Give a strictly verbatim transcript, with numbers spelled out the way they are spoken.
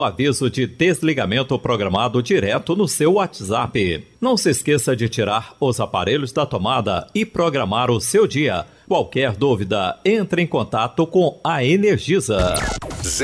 Aviso de desligamento programado direto no seu WhatsApp. Não se esqueça de tirar os aparelhos da tomada e programar o seu dia. Qualquer dúvida, entre em contato com a Energisa.